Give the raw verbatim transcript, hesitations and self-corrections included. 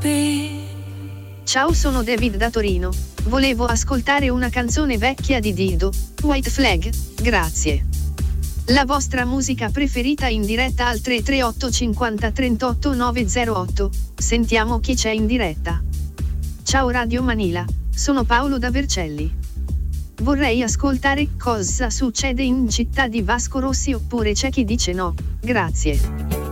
Ciao, sono David da Torino. Volevo ascoltare una canzone vecchia di Dido, White Flag, grazie. La vostra musica preferita in diretta al tre tre otto cinquanta trentotto novecentotto. Sentiamo chi c'è in diretta. Ciao Radio Manila, sono Paolo da Vercelli. Vorrei ascoltare Cosa succede in città di Vasco Rossi, oppure c'è chi dice no, grazie.